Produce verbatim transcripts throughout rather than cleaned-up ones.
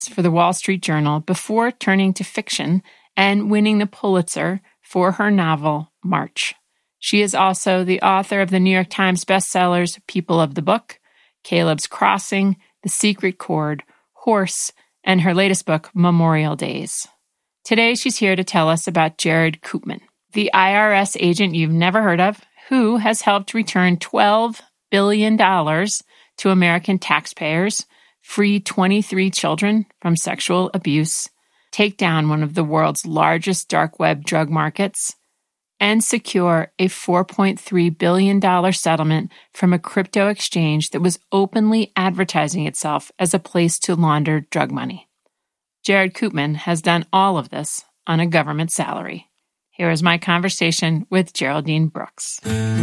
for the Wall Street Journal before turning to fiction and winning the Pulitzer for her novel, March. She is also the author of the New York Times bestsellers People of the Book, Caleb's Crossing, The Secret Chord, Horse, and her latest book, Memorial Days. Today, she's here to tell us about Jared Koopman, the I R S agent you've never heard of, who has helped return twelve billion dollars to American taxpayers, free twenty-three children from sexual abuse, take down one of the world's largest dark web drug markets, and secure a four point three billion dollars settlement from a crypto exchange that was openly advertising itself as a place to launder drug money. Jared Koopman has done all of this on a government salary. Here is my conversation with Geraldine Brooks.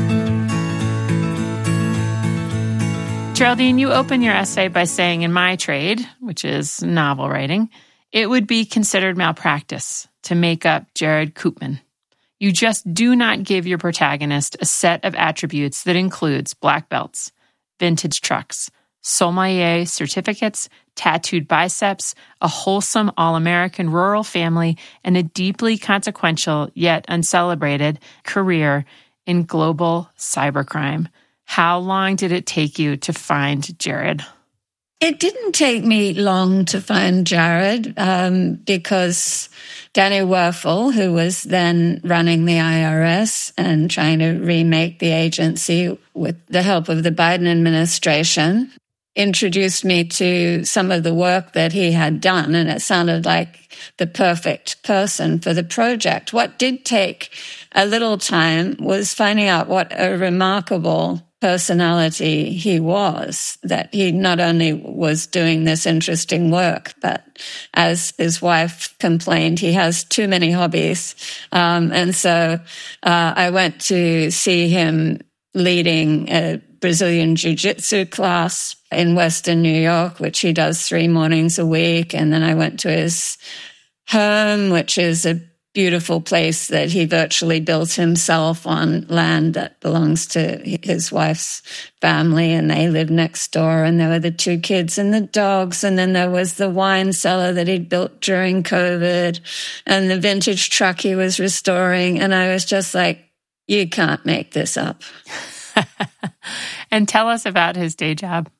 Geraldine, you open your essay by saying, in my trade, which is novel writing, it would be considered malpractice to make up Jared Koopman. You just do not give your protagonist a set of attributes that includes black belts, vintage trucks, sommelier certificates, tattooed biceps, a wholesome all-American rural family, and a deeply consequential yet uncelebrated career in global cybercrime. How long did it take you to find Jared? It didn't take me long to find Jared um, because Danny Werfel, who was then running the I R S and trying to remake the agency with the help of the Biden administration, introduced me to some of the work that he had done, and it sounded like the perfect person for the project. What did take a little time was finding out what a remarkable personality he was, that he not only was doing this interesting work, but as his wife complained, he has too many hobbies. Um, and so uh, I went to see him leading a Brazilian jiu-jitsu class in Western New York, which he does three mornings a week. And then I went to his home, which is a beautiful place that he virtually built himself on land that belongs to his wife's family, and they live next door. And there were the two kids and the dogs, and then there was the wine cellar that he'd built during COVID, and the vintage truck he was restoring. And I was just like, you can't make this up. And tell us about his day job.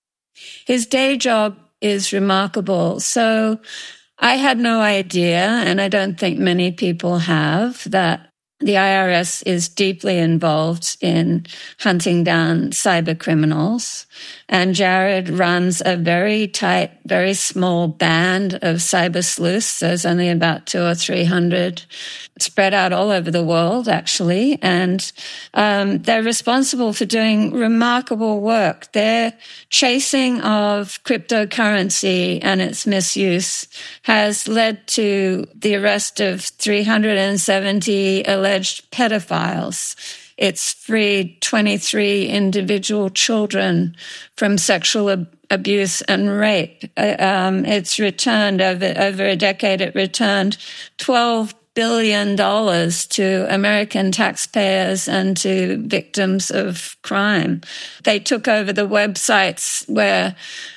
His day job is remarkable. So I had no idea, and I don't think many people have, that the I R S is deeply involved in hunting down cyber criminals. And Jared runs a very tight, very small band of cyber sleuths. There's only about two or three hundred spread out all over the world, actually. And um, they're responsible for doing remarkable work. Their chasing of cryptocurrency and its misuse has led to the arrest of three hundred seventy alleged pedophiles. It's freed twenty-three individual children from sexual ab- abuse and rape. Uh, um, it's returned over, over a decade, it returned twelve billion dollars to American taxpayers and to victims of crime. They took over the websites where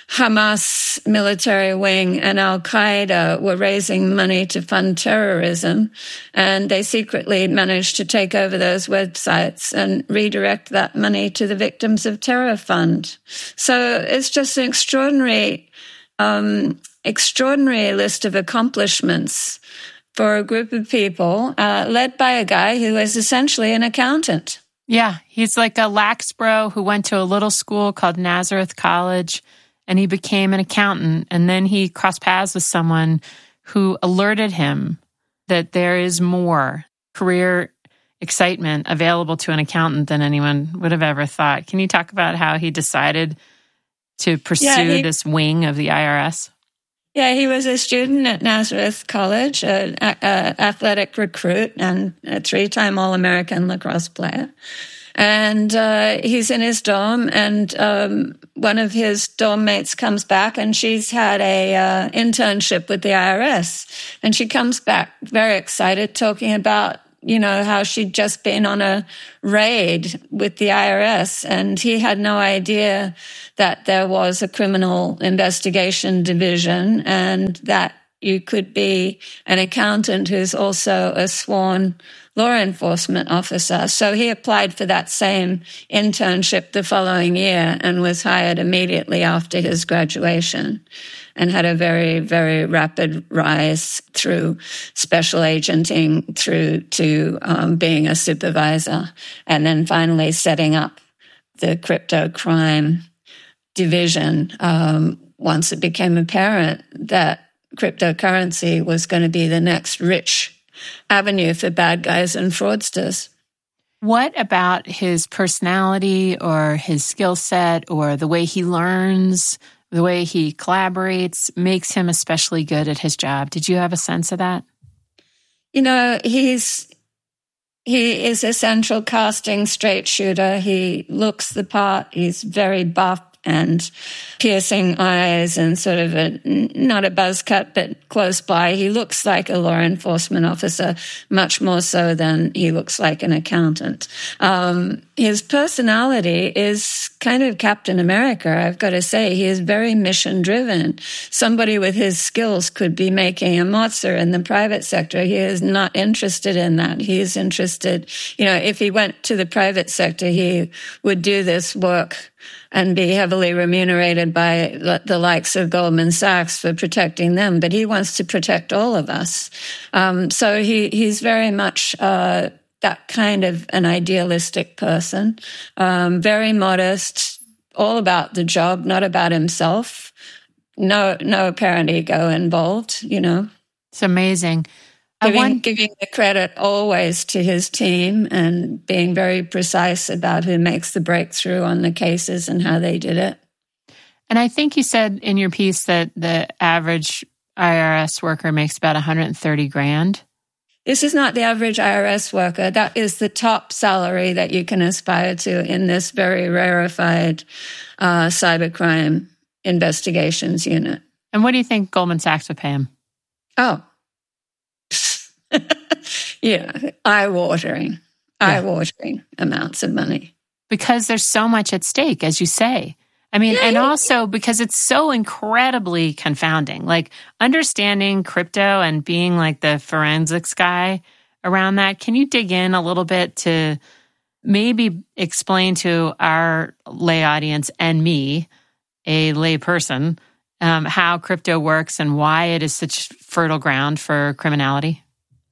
Hamas military wing and Al-Qaeda were raising money to fund terrorism, and they secretly managed to take over those websites and redirect that money to the Victims of Terror Fund. So it's just an extraordinary, um, extraordinary list of accomplishments for a group of people uh, led by a guy who is essentially an accountant. Yeah, he's like a lax bro who went to a little school called Nazareth College, and he became an accountant. And then he crossed paths with someone who alerted him that there is more career excitement available to an accountant than anyone would have ever thought. Can you talk about how he decided to pursue yeah, he- this wing of the I R S? Yeah, he was a student at Nazareth College, an athletic recruit, and a three-time All-American lacrosse player. And uh, he's in his dorm, and um, one of his dorm mates comes back, and she's had a uh, internship with the I R S. And she comes back very excited, talking about you know, how she'd just been on a raid with the I R S, and he had no idea that there was a criminal investigation division and that you could be an accountant who's also a sworn law enforcement officer. So he applied for that same internship the following year and was hired immediately after his graduation, and had a very, very rapid rise through special agenting through to um, being a supervisor, and then finally setting up the crypto crime division um, once it became apparent that cryptocurrency was going to be the next rich avenue for bad guys and fraudsters. What about his personality or his skill set or the way he learns, the way he collaborates, makes him especially good at his job? Did you have a sense of that? You know, he's he is a central casting straight shooter. He looks the part. He's very buff and piercing eyes and sort of a, not a buzz cut, but close by. He looks like a law enforcement officer, much more so than he looks like an accountant. Um, his personality is kind of Captain America, I've got to say. He is very mission driven. Somebody with his skills could be making a mozza in the private sector. He is not interested in that. He is interested, you know, if he went to the private sector, he would do this work and be heavily remunerated by the likes of Goldman Sachs for protecting them. But he wants to protect all of us. Um, so he, he's very much uh, that kind of an idealistic person, um, very modest, all about the job, not about himself. No, no apparent ego involved, you know. It's amazing. Giving, want- giving the credit always to his team and being very precise about who makes the breakthrough on the cases and how they did it. And I think you said in your piece that the average I R S worker makes about one hundred thirty grand. This is not the average I R S worker. That is the top salary that you can aspire to in this very rarefied uh, cybercrime investigations unit. And what do you think Goldman Sachs would pay him? Oh, yeah, eye-watering, eye-watering amounts of money. Because there's so much at stake, as you say. I mean, yeah, and also because it's so incredibly confounding. Like understanding crypto and being like the forensics guy around that. Can you dig in a little bit to maybe explain to our lay audience and me, a lay person, um, how crypto works and why it is such fertile ground for criminality?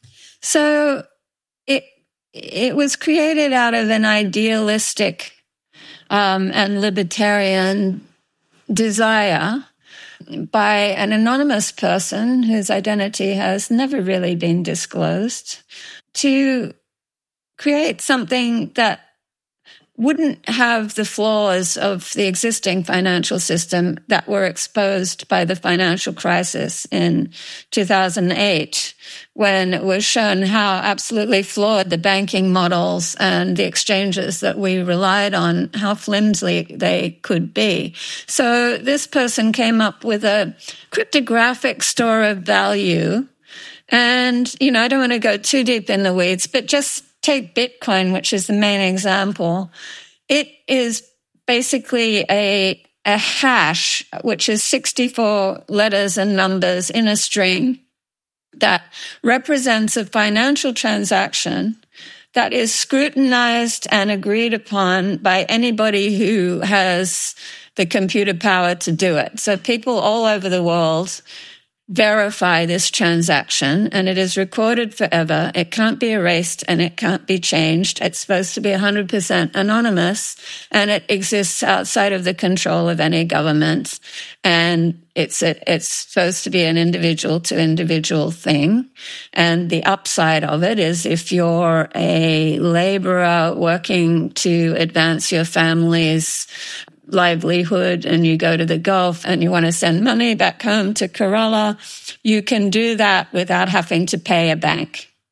So it it was created out of an idealistic um, and libertarian desire by an anonymous person whose identity has never really been disclosed to create something that wouldn't have the flaws of the existing financial system that were exposed by the financial crisis in two thousand eight, when it was shown how absolutely flawed the banking models and the exchanges that we relied on, how flimsy they could be. So this person came up with a cryptographic store of value. And, you know, I don't want to go too deep in the weeds, but just take Bitcoin, which is the main example. It is basically a, a hash, which is sixty-four letters and numbers in a string that represents a financial transaction that is scrutinized and agreed upon by anybody who has the computer power to do it. So people all over the world verify this transaction, and it is recorded forever. It can't be erased and it can't be changed. It's supposed to be one hundred percent anonymous, and it exists outside of the control of any government. And it's a, it's supposed to be an individual to individual thing. And the upside of it is if you're a laborer working to advance your family's livelihood and you go to the Gulf and you want to send money back home to Kerala, you can do that without having to pay a bank.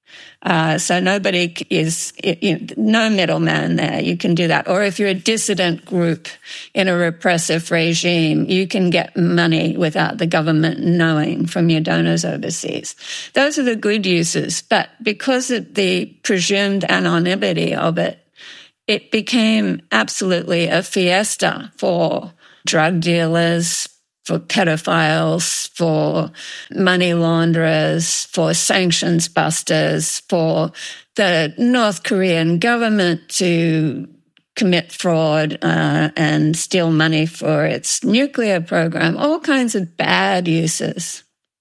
Uh, so nobody is, you know, no middleman there. You can do that. Or if you're a dissident group in a repressive regime, you can get money without the government knowing from your donors overseas. Those are the good uses. But because of the presumed anonymity of it, it became absolutely a fiesta for drug dealers, for pedophiles, for money launderers, for sanctions busters, for the North Korean government to commit fraud uh, and steal money for its nuclear program, all kinds of bad uses.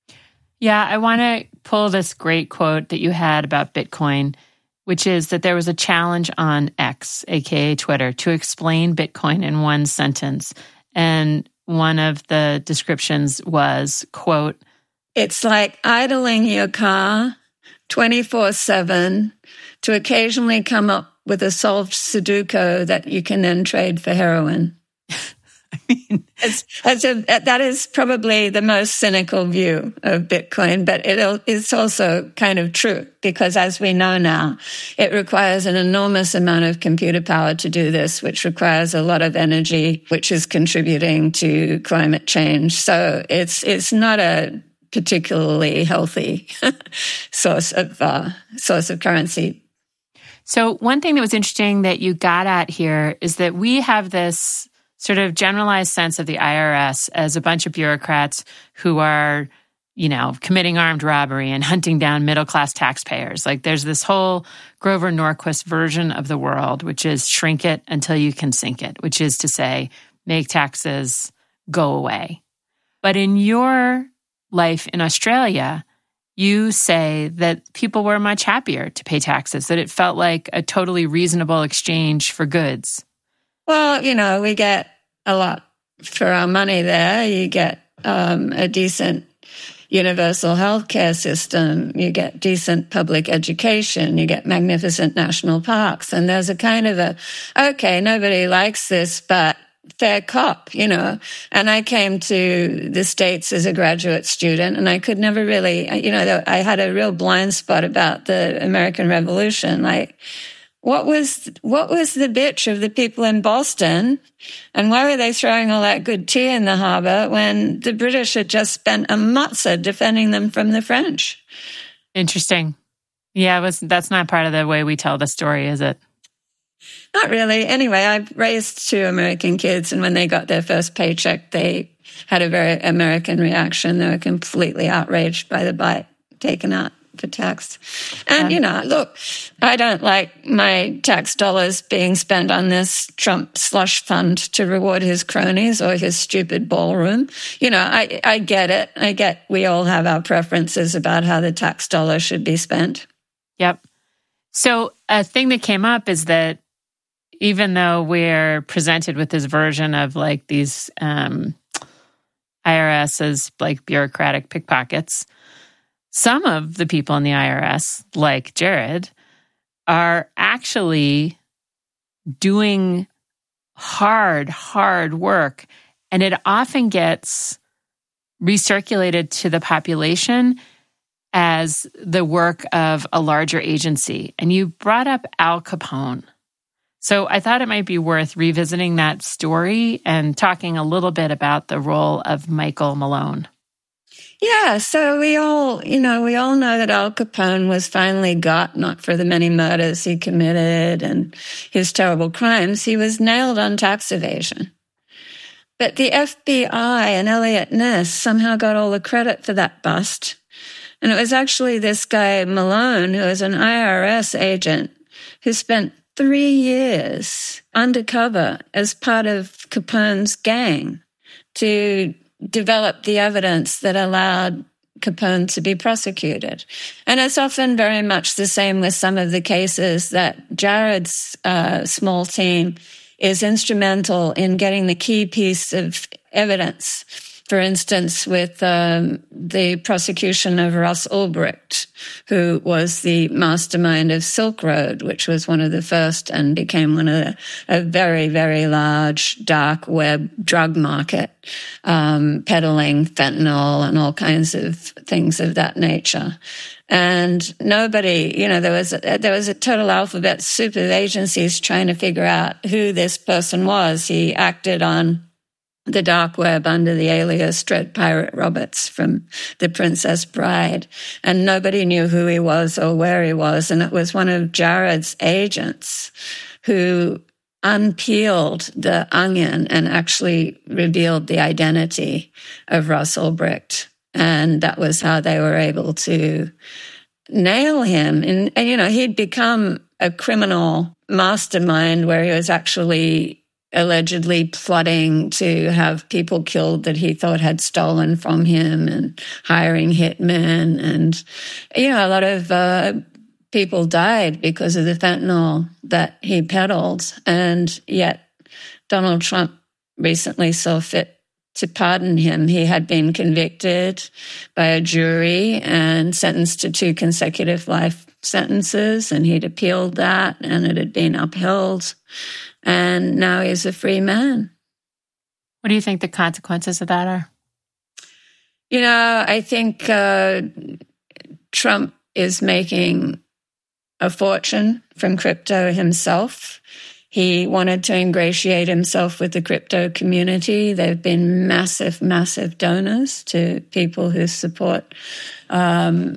Yeah, I want to pull this great quote that you had about Bitcoin, which is that there was a challenge on X, aka Twitter, to explain Bitcoin in one sentence. And one of the descriptions was, quote, "It's like idling your car twenty-four seven to occasionally come up with a solved Sudoku that you can then trade for heroin." I mean, it's, it's a, that is probably the most cynical view of Bitcoin, but it, it's also kind of true because, as we know now, it requires an enormous amount of computer power to do this, which requires a lot of energy, which is contributing to climate change. So it's it's not a particularly healthy source of uh, source of currency. So one thing that was interesting that you got at here is that we have this sort of generalized sense of the I R S as a bunch of bureaucrats who are, you know, committing armed robbery and hunting down middle-class taxpayers. Like there's this whole Grover Norquist version of the world, which is shrink it until you can sink it, which is to say, make taxes go away. But in your life in Australia, you say that people were much happier to pay taxes, that it felt like a totally reasonable exchange for goods. Well, you know, we get a lot for our money there. You get um, a decent universal healthcare system. You get decent public education. You get magnificent national parks. And there's a kind of a, okay, nobody likes this, but fair cop, you know. And I came to the States as a graduate student, and I could never really, you know, I had a real blind spot about the American Revolution. Like, What was what was the bitch of the people in Boston, and why were they throwing all that good tea in the harbor when the British had just spent a matza defending them from the French? Interesting. Yeah, it was, that's not part of the way we tell the story, is it? Not really. Anyway, I raised two American kids, and when they got their first paycheck, they had a very American reaction. They were completely outraged by the bite taken out for tax. And, you know, look, I don't like my tax dollars being spent on this Trump slush fund to reward his cronies or his stupid ballroom. You know, I, I get it. I get we all have our preferences about how the tax dollar should be spent. Yep. So a thing that came up is that even though we're presented with this version of like these um, I R S as like bureaucratic pickpockets, some of the people in the I R S, like Jared, are actually doing hard, hard work. And it often gets recirculated to the population as the work of a larger agency. And you brought up Al Capone. So I thought it might be worth revisiting that story and talking a little bit about the role of Michael Malone. Yeah, so we all, you know, we all know that Al Capone was finally got, not for the many murders he committed and his terrible crimes. He was nailed on tax evasion. But the F B I and Elliot Ness somehow got all the credit for that bust. And it was actually this guy, Malone, who was an I R S agent, who spent three years undercover as part of Capone's gang to develop the evidence that allowed Capone to be prosecuted. And it's often very much the same with some of the cases that Jared's uh, small team is instrumental in getting the key piece of evidence For instance, with um, the prosecution of Ross Ulbricht, who was the mastermind of Silk Road, which was one of the first and became one of the, a very, very large dark web drug market, um, peddling fentanyl and all kinds of things of that nature. And nobody, you know, there was a, there was a total alphabet soup of agencies trying to figure out who this person was. He acted on the dark web under the alias Dread Pirate Roberts from The Princess Bride, and nobody knew who he was or where he was. And it was one of Jared's agents who unpeeled the onion and actually revealed the identity of Ross Ulbricht. And that was how they were able to nail him. And, and, you know, he'd become a criminal mastermind where he was actually allegedly plotting to have people killed that he thought had stolen from him and hiring hitmen. And, you know, a lot of uh, people died because of the fentanyl that he peddled. And yet Donald Trump recently saw fit to pardon him. He had been convicted by a jury and sentenced to two consecutive life sentences, and he'd appealed that, and it had been upheld, and now he's a free man. What do you think the consequences of that are? You know, I think uh, Trump is making a fortune from crypto himself. He wanted to ingratiate himself with the crypto community. They've been massive, massive donors to people who support um,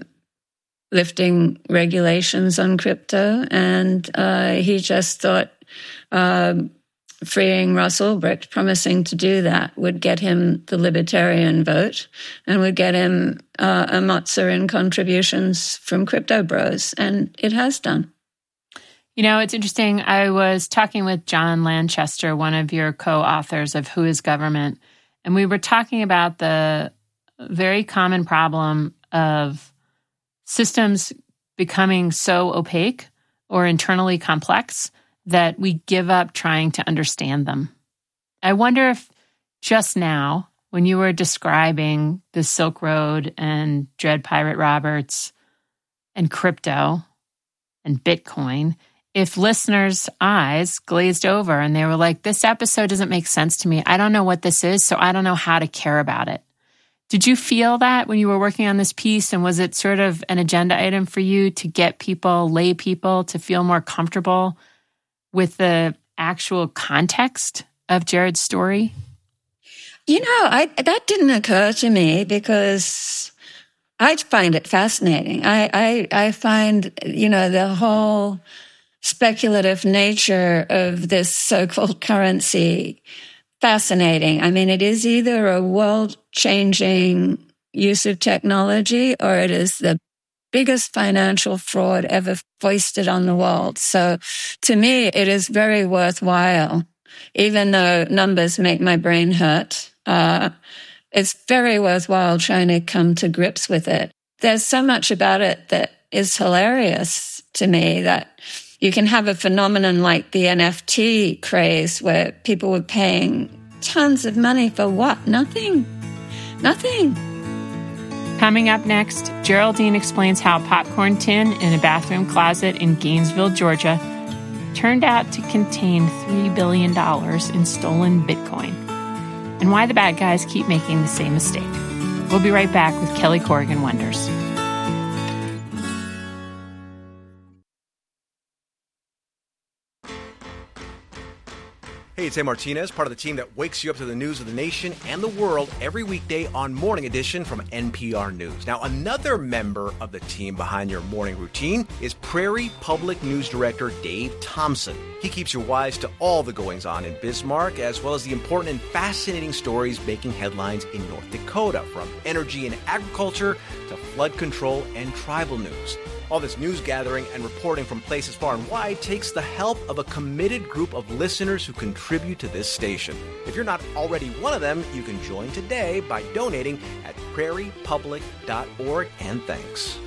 lifting regulations on crypto. And uh, he just thought uh, freeing Ross Ulbricht, promising to do that, would get him the libertarian vote and would get him uh, a mozza in contributions from crypto bros. And it has done. You know, it's interesting. I was talking with John Lanchester, one of your co-authors of Who is Government, and we were talking about the very common problem of systems becoming so opaque or internally complex that we give up trying to understand them. I wonder if just now, when you were describing the Silk Road and Dread Pirate Roberts and crypto and Bitcoin, if listeners' eyes glazed over and they were like, this episode doesn't make sense to me. I don't know what this is, so I don't know how to care about it. Did you feel that when you were working on this piece? And was it sort of an agenda item for you to get people, lay people, to feel more comfortable with the actual context of Jared's story? You know, I, that didn't occur to me because I find it fascinating. I, I, I find, you know, the whole speculative nature of this so-called currency fascinating. I mean, it is either a world-changing use of technology or it is the biggest financial fraud ever foisted on the world. So to me, it is very worthwhile, even though numbers make my brain hurt. Uh, it's very worthwhile trying to come to grips with it. There's so much about it that is hilarious to me that you can have a phenomenon like the N F T craze where people were paying tons of money for what? Nothing. Nothing. Coming up next, Geraldine explains how a popcorn tin in a bathroom closet in Gainesville, Georgia, turned out to contain three billion dollars in stolen Bitcoin, and why the bad guys keep making the same mistake. We'll be right back with Kelly Corrigan Wonders. Hey, it's A. Martinez, part of the team that wakes you up to the news of the nation and the world every weekday on Morning Edition from N P R News. Now, another member of the team behind your morning routine is Prairie Public News Director Dave Thompson. He keeps you wise to all the goings-on in Bismarck, as well as the important and fascinating stories making headlines in North Dakota, from energy and agriculture to flood control and tribal news. All this news gathering and reporting from places far and wide takes the help of a committed group of listeners who contribute to this station. If you're not already one of them, you can join today by donating at prairie public dot org, and thanks.